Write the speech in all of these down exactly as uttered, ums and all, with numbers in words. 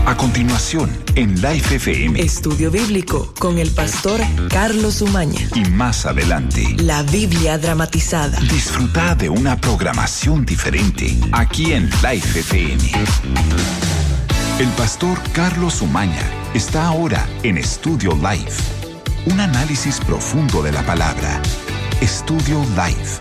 A continuación, en Life F M. Estudio Bíblico con el pastor Carlos Umaña. Y más adelante, la Biblia dramatizada. Disfruta de una programación diferente aquí en Life F M. El pastor Carlos Umaña está ahora en Estudio Life. Un análisis profundo de la palabra. Estudio Life.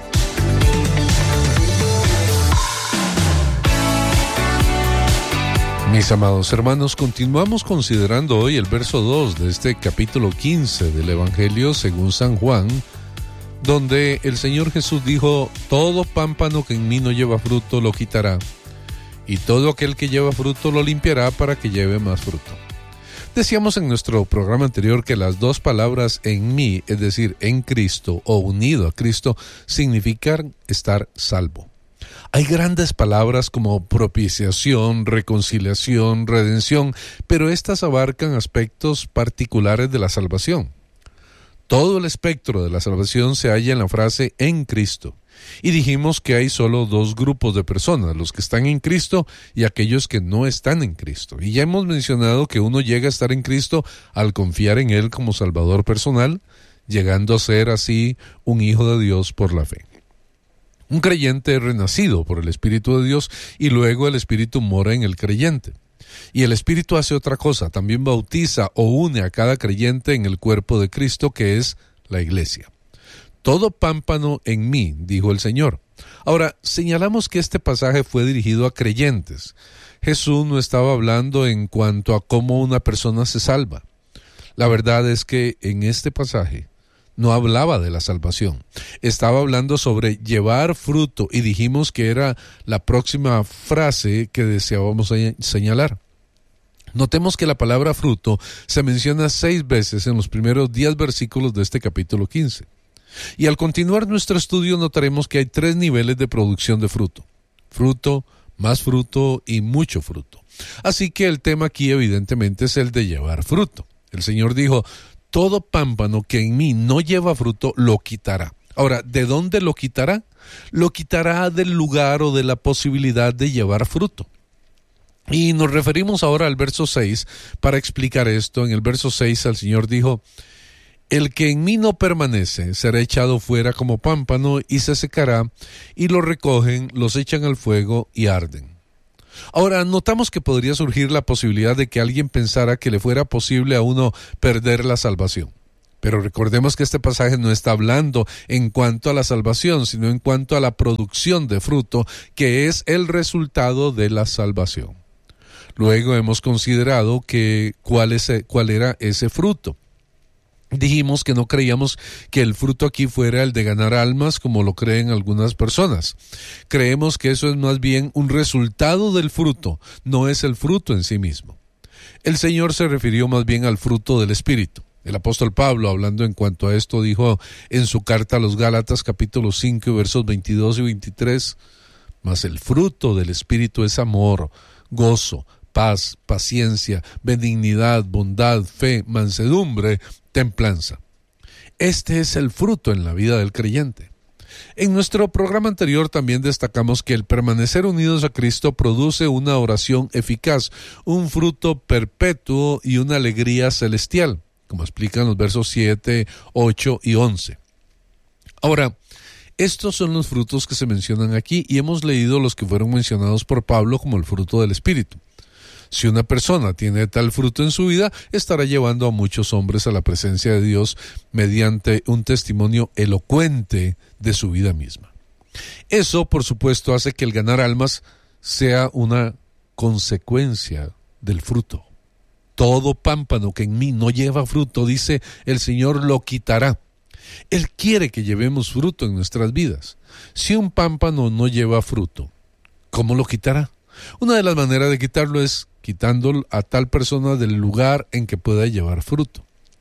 Mis amados hermanos, continuamos considerando hoy el verso dos de este capítulo quince del Evangelio según San Juan, donde el Señor Jesús dijo: todo pámpano que en mí no lleva fruto lo quitará, y todo aquel que lleva fruto lo limpiará para que lleve más fruto. Decíamos en nuestro programa anterior que las dos palabras en mí, es decir, en Cristo o unido a Cristo, significan estar salvo. Hay grandes palabras como propiciación, reconciliación, redención, pero estas abarcan aspectos particulares de la salvación. Todo el espectro de la salvación se halla en la frase en Cristo. Y dijimos que hay solo dos grupos de personas, los que están en Cristo y aquellos que no están en Cristo. Y ya hemos mencionado que uno llega a estar en Cristo al confiar en Él como Salvador personal, llegando a ser así un hijo de Dios por la fe. Un creyente es renacido por el Espíritu de Dios y luego el Espíritu mora en el creyente. Y el Espíritu hace otra cosa, también bautiza o une a cada creyente en el cuerpo de Cristo, que es la iglesia. Todo pámpano en mí, dijo el Señor. Ahora, señalamos que este pasaje fue dirigido a creyentes. Jesús no estaba hablando en cuanto a cómo una persona se salva. La verdad es que en este pasaje no hablaba de la salvación. Estaba hablando sobre llevar fruto y dijimos que era la próxima frase que deseábamos señalar. Notemos que la palabra fruto se menciona seis veces en los primeros diez versículos de este capítulo quince. Y al continuar nuestro estudio notaremos que hay tres niveles de producción de fruto. Fruto, más fruto y mucho fruto. Así que el tema aquí evidentemente es el de llevar fruto. El Señor dijo: todo pámpano que en mí no lleva fruto, lo quitará. Ahora, ¿de dónde lo quitará? Lo quitará del lugar o de la posibilidad de llevar fruto. Y nos referimos ahora al verso seis para explicar esto. En el verso seis el Señor dijo: el que en mí no permanece será echado fuera como pámpano y se secará, y lo recogen, los echan al fuego y arden. Ahora, notamos que podría surgir la posibilidad de que alguien pensara que le fuera posible a uno perder la salvación. Pero recordemos que este pasaje no está hablando en cuanto a la salvación, sino en cuanto a la producción de fruto, que es el resultado de la salvación. Luego hemos considerado que cuál, es, cuál era ese fruto. Dijimos que no creíamos que el fruto aquí fuera el de ganar almas como lo creen algunas personas. Creemos que eso es más bien un resultado del fruto, no es el fruto en sí mismo. El Señor se refirió más bien al fruto del Espíritu. El apóstol Pablo, hablando en cuanto a esto, dijo en su carta a los Gálatas capítulo cinco versos veintidós y veintitrés: mas el fruto del Espíritu es amor, gozo, paz, paciencia, benignidad, bondad, fe, mansedumbre, templanza. Este es el fruto en la vida del creyente. En nuestro programa anterior también destacamos que el permanecer unidos a Cristo produce una oración eficaz, un fruto perpetuo y una alegría celestial, como explican los versos siete, ocho y once. Ahora, estos son los frutos que se mencionan aquí y hemos leído los que fueron mencionados por Pablo como el fruto del Espíritu. Si una persona tiene tal fruto en su vida, estará llevando a muchos hombres a la presencia de Dios mediante un testimonio elocuente de su vida misma. Eso, por supuesto, hace que el ganar almas sea una consecuencia del fruto. Todo pámpano que en mí no lleva fruto, dice el Señor, lo quitará. Él quiere que llevemos fruto en nuestras vidas. Si un pámpano no lleva fruto, ¿cómo lo quitará? Una de las maneras de quitarlo es quitando a tal persona del lugar en que pueda llevar fruto.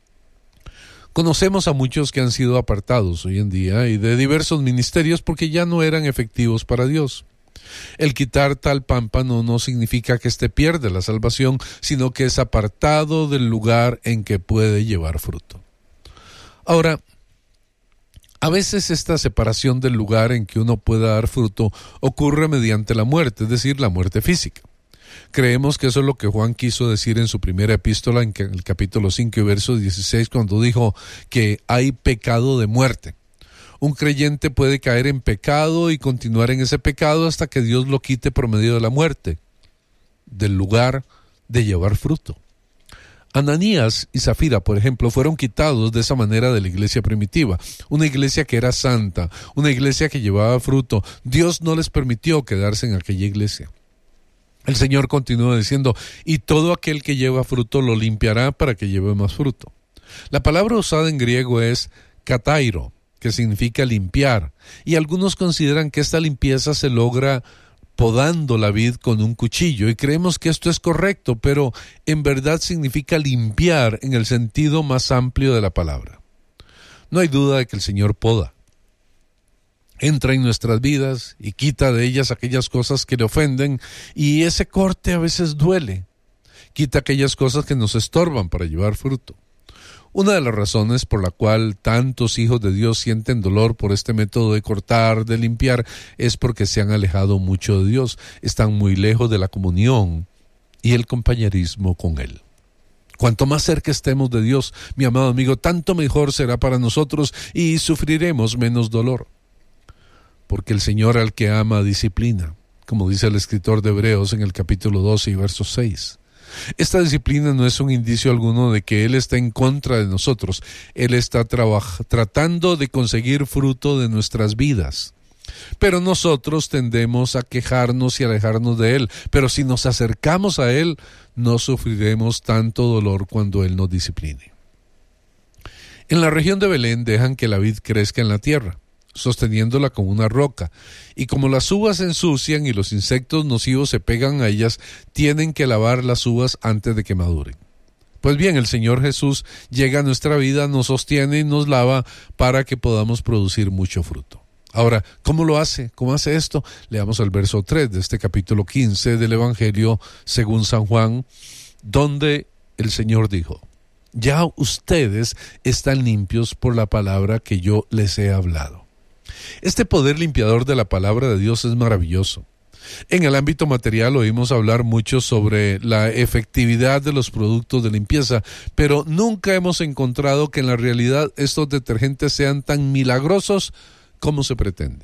Conocemos a muchos que han sido apartados hoy en día y de diversos ministerios porque ya no eran efectivos para Dios. El quitar tal pámpano no significa que éste pierde la salvación, sino que es apartado del lugar en que puede llevar fruto. Ahora, a veces esta separación del lugar en que uno pueda dar fruto ocurre mediante la muerte, es decir, la muerte física. Creemos que eso es lo que Juan quiso decir en su primera epístola, en el capítulo cinco y verso dieciséis, cuando dijo que hay pecado de muerte. Un creyente puede caer en pecado y continuar en ese pecado hasta que Dios lo quite por medio de la muerte, del lugar de llevar fruto. Ananías y Zafira, por ejemplo, fueron quitados de esa manera de la iglesia primitiva. Una iglesia que era santa, una iglesia que llevaba fruto. Dios no les permitió quedarse en aquella iglesia. El Señor continúa diciendo, y todo aquel que lleva fruto lo limpiará para que lleve más fruto. La palabra usada en griego es katairo, que significa limpiar, y algunos consideran que esta limpieza se logra podando la vid con un cuchillo, y creemos que esto es correcto, pero en verdad significa limpiar en el sentido más amplio de la palabra. No hay duda de que el Señor poda. Entra en nuestras vidas y quita de ellas aquellas cosas que le ofenden, y ese corte a veces duele. Quita aquellas cosas que nos estorban para llevar fruto. Una de las razones por la cual tantos hijos de Dios sienten dolor por este método de cortar, de limpiar, es porque se han alejado mucho de Dios, están muy lejos de la comunión y el compañerismo con Él. Cuanto más cerca estemos de Dios, mi amado amigo, tanto mejor será para nosotros y sufriremos menos dolor. Porque el Señor al que ama disciplina, como dice el escritor de Hebreos en el capítulo doce y verso seis. Esta disciplina no es un indicio alguno de que Él está en contra de nosotros. Él está tratando de conseguir fruto de nuestras vidas. Pero nosotros tendemos a quejarnos y alejarnos de Él. Pero si nos acercamos a Él, no sufriremos tanto dolor cuando Él nos discipline. En la región de Belén dejan que la vid crezca en la tierra, sosteniéndola como una roca, y como las uvas se ensucian y los insectos nocivos se pegan a ellas, tienen que lavar las uvas antes de que maduren. Pues bien, el Señor Jesús llega a nuestra vida, nos sostiene y nos lava para que podamos producir mucho fruto. Ahora, ¿cómo lo hace? ¿Cómo hace esto? Leamos el verso tres de este capítulo quince del Evangelio según San Juan, donde el Señor dijo: ya ustedes están limpios por la palabra que yo les he hablado. Este poder limpiador de la palabra de Dios es maravilloso. En el ámbito material oímos hablar mucho sobre la efectividad de los productos de limpieza, pero nunca hemos encontrado que en la realidad estos detergentes sean tan milagrosos como se pretende.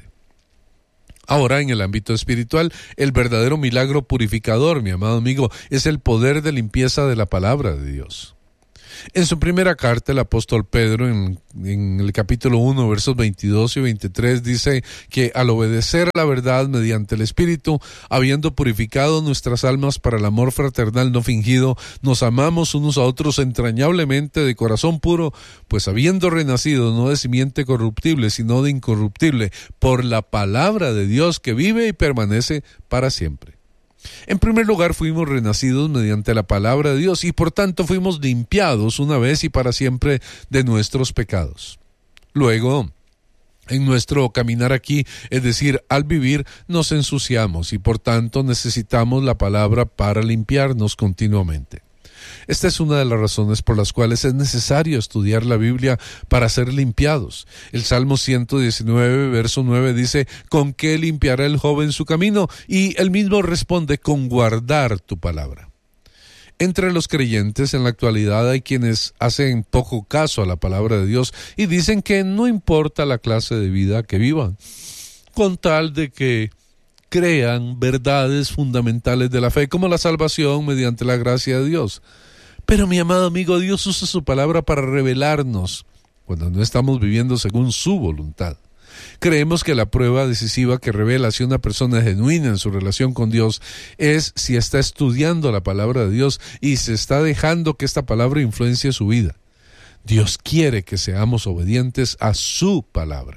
Ahora, en el ámbito espiritual, el verdadero milagro purificador, mi amado amigo, es el poder de limpieza de la palabra de Dios. En su primera carta, el apóstol Pedro, en, en el capítulo uno, versos veintidós y veintitrés, dice que al obedecer a la verdad mediante el Espíritu, habiendo purificado nuestras almas para el amor fraternal no fingido, nos amamos unos a otros entrañablemente de corazón puro, pues habiendo renacido no de simiente corruptible, sino de incorruptible, por la palabra de Dios que vive y permanece para siempre. En primer lugar, fuimos renacidos mediante la palabra de Dios y por tanto fuimos limpiados una vez y para siempre de nuestros pecados. Luego, en nuestro caminar aquí, es decir, al vivir, nos ensuciamos y por tanto necesitamos la palabra para limpiarnos continuamente. Esta es una de las razones por las cuales es necesario estudiar la Biblia para ser limpiados. El Salmo ciento diecinueve, verso nueve dice: ¿con qué limpiará el joven su camino? Y él mismo responde: con guardar tu palabra. Entre los creyentes en la actualidad hay quienes hacen poco caso a la palabra de Dios y dicen que no importa la clase de vida que vivan, con tal de que crean verdades fundamentales de la fe, como la salvación mediante la gracia de Dios. Pero mi amado amigo, Dios usa su palabra para revelarnos cuando no estamos viviendo según su voluntad. Creemos que la prueba decisiva que revela si una persona es genuina en su relación con Dios es si está estudiando la palabra de Dios y se está dejando que esta palabra influencie su vida. Dios quiere que seamos obedientes a su palabra.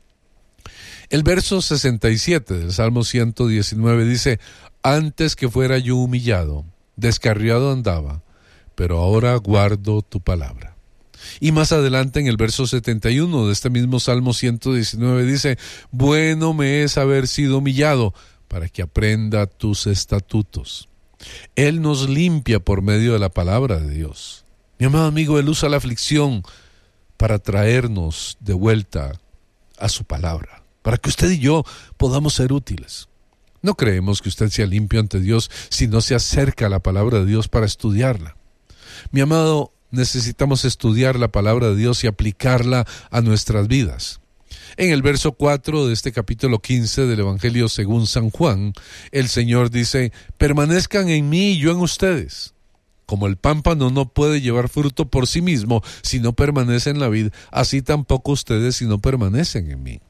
El verso sesenta y siete del Salmo ciento diecinueve dice: antes que fuera yo humillado, descarriado andaba, pero ahora guardo tu palabra. Y más adelante en el verso setenta y uno de este mismo Salmo ciento diecinueve dice: bueno me es haber sido humillado, para que aprenda tus estatutos. Él nos limpia por medio de la palabra de Dios. Mi amado amigo, Él usa la aflicción para traernos de vuelta a su palabra, para que usted y yo podamos ser útiles. No creemos que usted sea limpio ante Dios si no se acerca a la palabra de Dios para estudiarla. Mi amado, necesitamos estudiar la palabra de Dios y aplicarla a nuestras vidas. En el verso cuatro de este capítulo quince del Evangelio según San Juan, el Señor dice: permanezcan en mí y yo en ustedes. Como el pámpano no puede llevar fruto por sí mismo si no permanece en la vid, así tampoco ustedes si no permanecen en mí.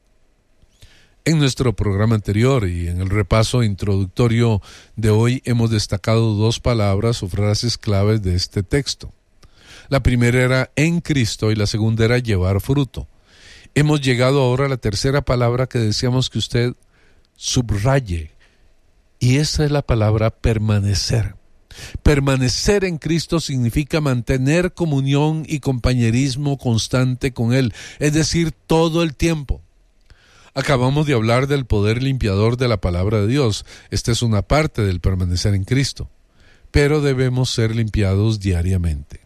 En nuestro programa anterior y en el repaso introductorio de hoy hemos destacado dos palabras o frases claves de este texto. La primera era en Cristo y la segunda era llevar fruto. Hemos llegado ahora a la tercera palabra que deseamos que usted subraye, y esa es la palabra permanecer. Permanecer en Cristo significa mantener comunión y compañerismo constante con Él, es decir, todo el tiempo. Acabamos de hablar del poder limpiador de la palabra de Dios. Esta es una parte del permanecer en Cristo, pero debemos ser limpiados diariamente.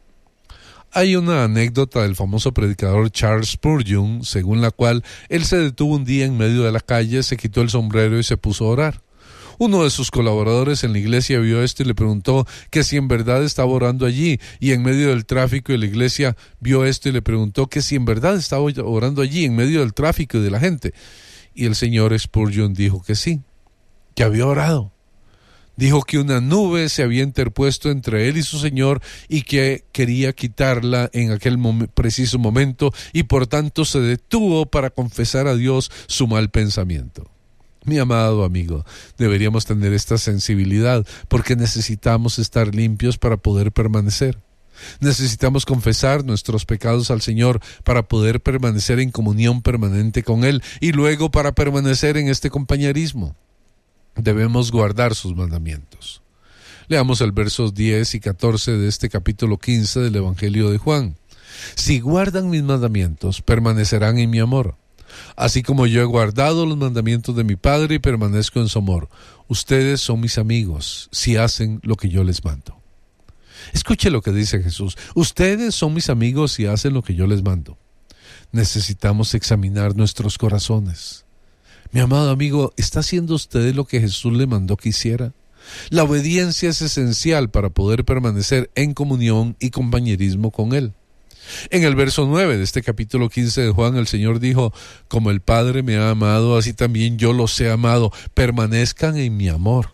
Hay una anécdota del famoso predicador Charles Spurgeon, según la cual él se detuvo un día en medio de la calle, se quitó el sombrero y se puso a orar. Uno de sus colaboradores en la iglesia vio esto y le preguntó que si en verdad estaba orando allí, y en medio del tráfico de la iglesia vio esto y le preguntó que si en verdad estaba orando allí en medio del tráfico y de la gente. Y el señor Spurgeon dijo que sí, que había orado. Dijo que una nube se había interpuesto entre él y su Señor y que quería quitarla en aquel mom- preciso momento, y por tanto se detuvo para confesar a Dios su mal pensamiento. Mi amado amigo, deberíamos tener esta sensibilidad porque necesitamos estar limpios para poder permanecer. Necesitamos confesar nuestros pecados al Señor para poder permanecer en comunión permanente con Él y luego para permanecer en este compañerismo. Debemos guardar sus mandamientos. Leamos el versos diez y catorce de este capítulo quince del Evangelio de Juan. Si guardan mis mandamientos, permanecerán en mi amor. Así como yo he guardado los mandamientos de mi Padre y permanezco en su amor. Ustedes son mis amigos si hacen lo que yo les mando. Escuche lo que dice Jesús. Ustedes son mis amigos si hacen lo que yo les mando. Necesitamos examinar nuestros corazones. Mi amado amigo, ¿está haciendo usted lo que Jesús le mandó que hiciera? La obediencia es esencial para poder permanecer en comunión y compañerismo con Él. En el verso nueve de este capítulo quince de Juan, el Señor dijo: como el Padre me ha amado, así también yo los he amado. Permanezcan en mi amor.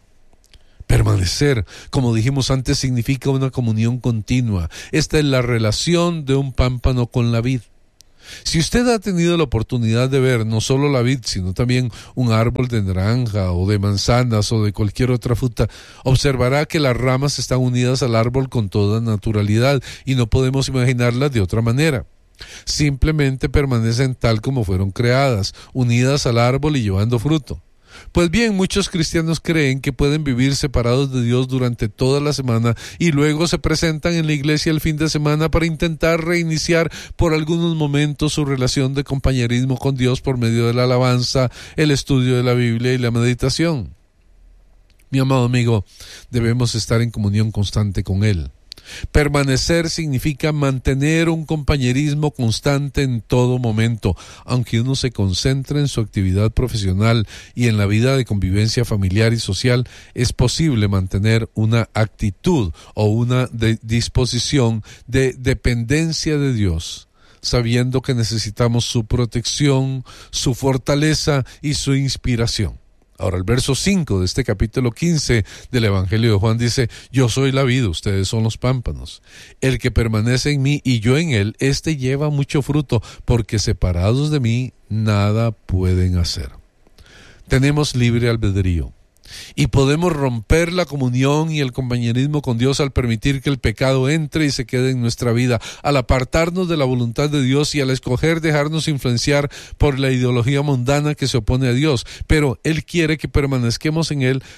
Permanecer, como dijimos antes, significa una comunión continua. Esta es la relación de un pámpano con la vid. Si usted ha tenido la oportunidad de ver no solo la vid, sino también un árbol de naranja o de manzanas o de cualquier otra fruta, observará que las ramas están unidas al árbol con toda naturalidad y no podemos imaginarlas de otra manera. Simplemente permanecen tal como fueron creadas, unidas al árbol y llevando fruto. Pues bien, muchos cristianos creen que pueden vivir separados de Dios durante toda la semana y luego se presentan en la iglesia el fin de semana para intentar reiniciar por algunos momentos su relación de compañerismo con Dios por medio de la alabanza, el estudio de la Biblia y la meditación. Mi amado amigo, debemos estar en comunión constante con Él. Permanecer significa mantener un compañerismo constante en todo momento, aunque uno se concentre en su actividad profesional y en la vida de convivencia familiar y social. Es posible mantener una actitud o una de disposición de dependencia de Dios, sabiendo que necesitamos su protección, su fortaleza y su inspiración. Ahora el verso cinco de este capítulo quince del Evangelio de Juan dice: yo soy la vid, ustedes son los pámpanos. El que permanece en mí y yo en él, éste lleva mucho fruto, porque separados de mí nada pueden hacer. Tenemos libre albedrío y podemos romper la comunión y el compañerismo con Dios al permitir que el pecado entre y se quede en nuestra vida, al apartarnos de la voluntad de Dios y al escoger dejarnos influenciar por la ideología mundana que se opone a Dios. Pero Él quiere que permanezcamos en Él,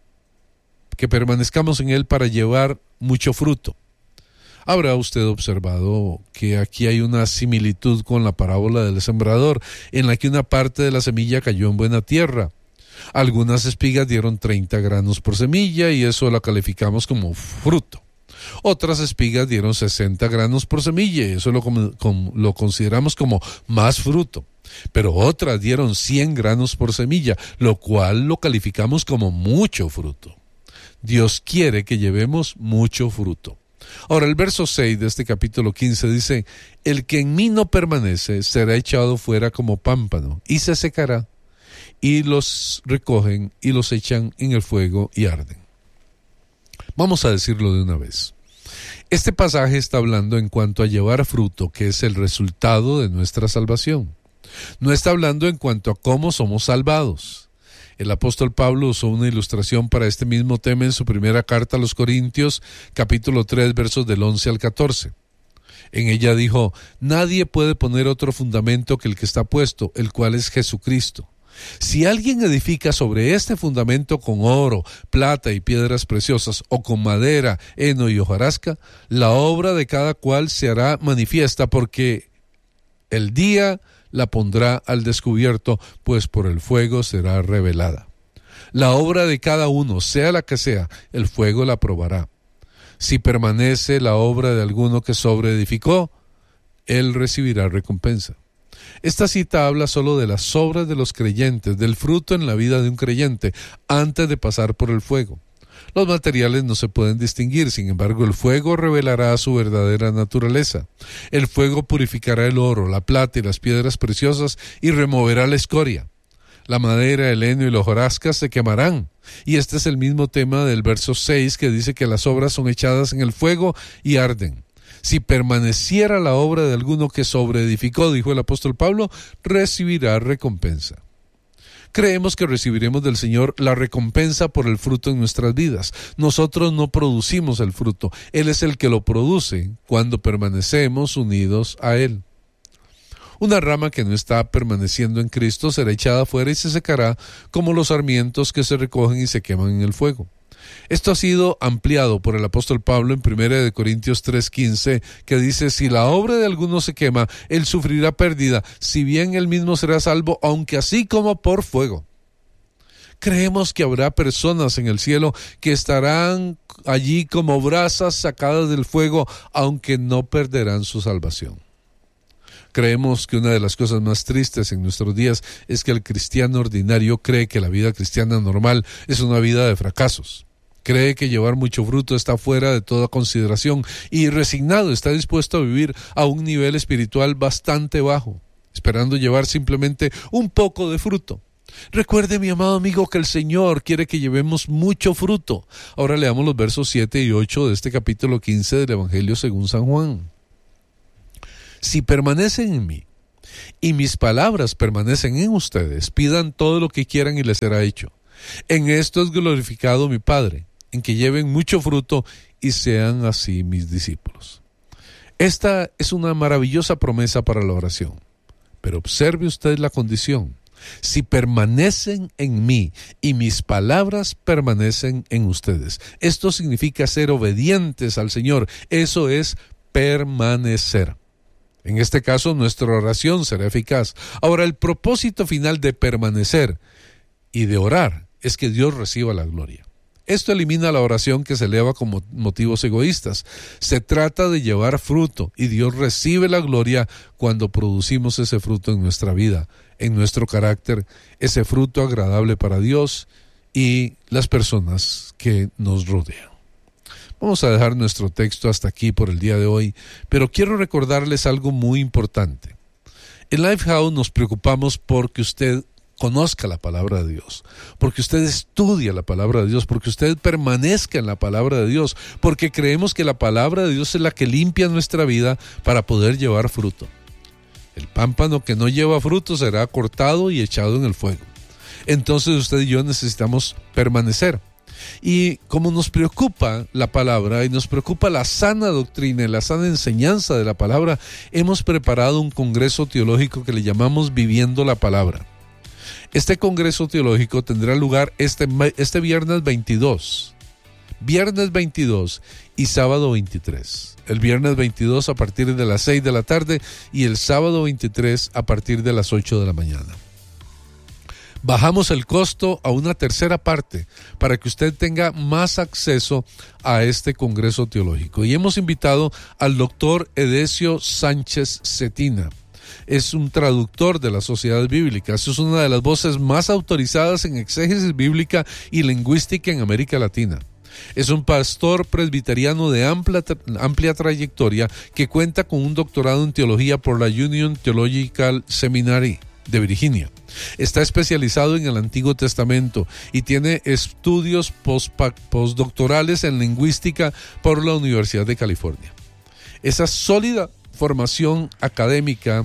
que permanezcamos en Él para llevar mucho fruto. Habrá usted observado que aquí hay una similitud con la parábola del sembrador, en la que una parte de la semilla cayó en buena tierra. Algunas espigas dieron treinta granos por semilla y eso la calificamos como fruto. Otras espigas dieron sesenta granos por semilla, y eso lo, como, lo consideramos como más fruto. Pero otras dieron cien granos por semilla, lo cual lo calificamos como mucho fruto. Dios quiere que llevemos mucho fruto. Ahora, el verso seis de este capítulo quince dice: el que en mí no permanece será echado fuera como pámpano y se secará, y los recogen y los echan en el fuego y arden. Vamos a decirlo de una vez. Este pasaje está hablando en cuanto a llevar fruto, que es el resultado de nuestra salvación. No está hablando en cuanto a cómo somos salvados. El apóstol Pablo usó una ilustración para este mismo tema en su primera carta a los Corintios, capítulo tres, versos del once al catorce. En ella dijo: nadie puede poner otro fundamento que el que está puesto, el cual es Jesucristo. Si alguien edifica sobre este fundamento con oro, plata y piedras preciosas, o con madera, heno y hojarasca, la obra de cada cual se hará manifiesta, porque el día la pondrá al descubierto, pues por el fuego será revelada. La obra de cada uno, sea la que sea, el fuego la probará. Si permanece la obra de alguno que sobreedificó, él recibirá recompensa. Esta cita habla solo de las obras de los creyentes, del fruto en la vida de un creyente, antes de pasar por el fuego. Los materiales no se pueden distinguir, sin embargo el fuego revelará su verdadera naturaleza. El fuego purificará el oro, la plata y las piedras preciosas y removerá la escoria. La madera, el heno y la hojarasca se quemarán. Y este es el mismo tema del verso seis, que dice que las obras son echadas en el fuego y arden. Si permaneciera la obra de alguno que sobreedificó, dijo el apóstol Pablo, recibirá recompensa. Creemos que recibiremos del Señor la recompensa por el fruto en nuestras vidas. Nosotros no producimos el fruto, Él es el que lo produce cuando permanecemos unidos a Él. Una rama que no está permaneciendo en Cristo será echada fuera y se secará, como los sarmientos que se recogen y se queman en el fuego. Esto ha sido ampliado por el apóstol Pablo en primera de Corintios tres quince, que dice: si la obra de alguno se quema, él sufrirá pérdida, si bien él mismo será salvo, aunque así como por fuego. Creemos que habrá personas en el cielo que estarán allí como brasas sacadas del fuego, aunque no perderán su salvación. Creemos que una de las cosas más tristes en nuestros días es que el cristiano ordinario cree que la vida cristiana normal es una vida de fracasos. Cree que llevar mucho fruto está fuera de toda consideración y resignado está dispuesto a vivir a un nivel espiritual bastante bajo, esperando llevar simplemente un poco de fruto. Recuerde, mi amado amigo, que el Señor quiere que llevemos mucho fruto. Ahora leamos los versos siete y ocho de este capítulo quince del Evangelio según San Juan. Si permanecen en mí y mis palabras permanecen en ustedes, pidan todo lo que quieran y les será hecho. En esto es glorificado mi Padre, en que lleven mucho fruto y sean así mis discípulos. Esta es una maravillosa promesa para la oración, pero observe usted la condición. Si permanecen en mí y mis palabras permanecen en ustedes. Esto significa ser obedientes al Señor. Eso es permanecer. En este caso, nuestra oración será eficaz. Ahora, el propósito final de permanecer y de orar es que Dios reciba la gloria. Esto elimina la oración que se eleva con motivos egoístas. Se trata de llevar fruto y Dios recibe la gloria cuando producimos ese fruto en nuestra vida, en nuestro carácter, ese fruto agradable para Dios y las personas que nos rodean. Vamos a dejar nuestro texto hasta aquí por el día de hoy, pero quiero recordarles algo muy importante. En Lifehouse nos preocupamos porque usted conozca la palabra de Dios, porque usted estudie la palabra de Dios, porque usted permanezca en la palabra de Dios, porque creemos que la palabra de Dios es la que limpia nuestra vida para poder llevar fruto. El pámpano que no lleva fruto será cortado y echado en el fuego. Entonces usted y yo necesitamos permanecer. Y como nos preocupa la palabra y nos preocupa la sana doctrina y la sana enseñanza de la palabra, hemos preparado un congreso teológico que le llamamos Viviendo la Palabra. Este congreso teológico tendrá lugar este, este viernes veintidós, viernes veintidós y sábado veintitrés. El viernes veintidós a partir de las seis de la tarde y el sábado veintitrés a partir de las ocho de la mañana. Bajamos el costo a una tercera parte para que usted tenga más acceso a este Congreso Teológico. Y hemos invitado al doctor Edesio Sánchez Cetina. Es un traductor de la Sociedad Bíblica. Es una de las voces más autorizadas en exégesis bíblica y lingüística en América Latina. Es un pastor presbiteriano de amplia, amplia trayectoria que cuenta con un doctorado en teología por la Union Theological Seminary de Virginia. Está especializado en el Antiguo Testamento y tiene estudios postdoctorales en lingüística por la Universidad de California. Esa sólida formación académica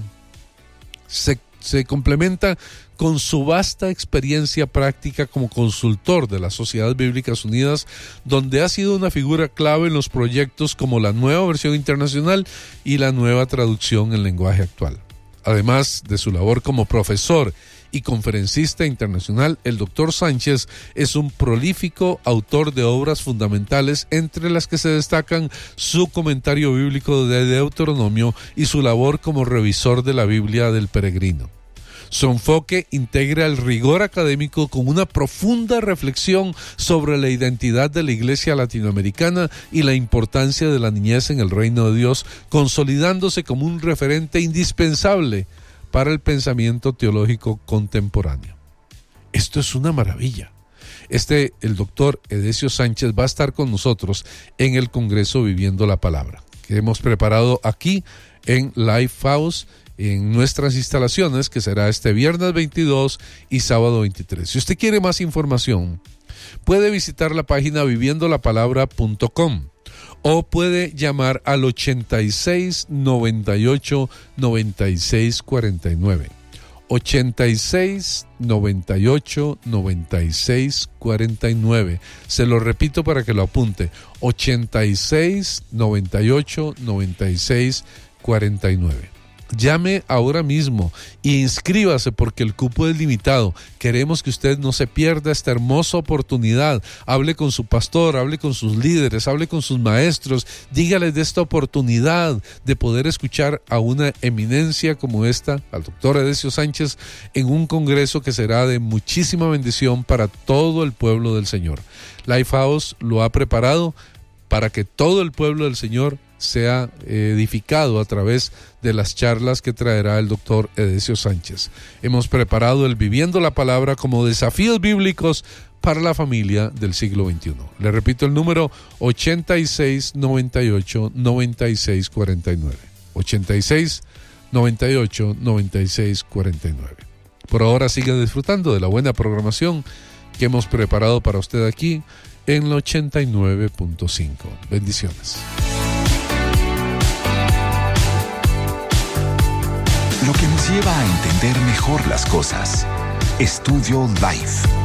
se, se complementa con su vasta experiencia práctica como consultor de la Sociedad Bíblicas Unidas, donde ha sido una figura clave en los proyectos como la nueva versión internacional y la nueva traducción en lenguaje actual. Además de su labor como profesor y conferencista internacional, el doctor Sánchez es un prolífico autor de obras fundamentales, entre las que se destacan su comentario bíblico de Deuteronomio y su labor como revisor de la Biblia del Peregrino. Su enfoque integra el rigor académico con una profunda reflexión sobre la identidad de la Iglesia latinoamericana y la importancia de la niñez en el reino de Dios, consolidándose como un referente indispensable para el pensamiento teológico contemporáneo. Esto es una maravilla. Este, el doctor Edesio Sánchez va a estar con nosotros en el Congreso Viviendo la Palabra, que hemos preparado aquí en Lifehouse, en nuestras instalaciones, que será este viernes veintidós y sábado veintitrés. Si usted quiere más información, puede visitar la página viviendo la palabra punto com o puede llamar al ochenta y seis, noventa y ocho, noventa y seis cuarenta y nueve. ochenta y seis, noventa y ocho, noventa y seis cuarenta y nueve. Se lo repito para que lo apunte. ochenta y seis, noventa y ocho, noventa y seis cuarenta y nueve. Llame ahora mismo e inscríbase, porque el cupo es limitado. Queremos que usted no se pierda esta hermosa oportunidad. Hable con su pastor, hable con sus líderes, hable con sus maestros. Dígales de esta oportunidad de poder escuchar a una eminencia como esta, al doctor Edesio Sánchez, en un congreso que será de muchísima bendición para todo el pueblo del Señor. Lifehouse lo ha preparado para que todo el pueblo del Señor sea edificado a través de las charlas que traerá el doctor Edesio Sánchez. Hemos preparado el Viviendo la Palabra como desafíos bíblicos para la familia del siglo veintiuno. Le repito el número: ochenta y seis, noventa y ocho, noventa y seis cuarenta y nueve. ochenta y seis, noventa y ocho, noventa y seis cuarenta y nueve. Por ahora siga disfrutando de la buena programación que hemos preparado para usted aquí en la ochenta y nueve punto cinco. Bendiciones. Lo que nos lleva a entender mejor las cosas. Estudio Life.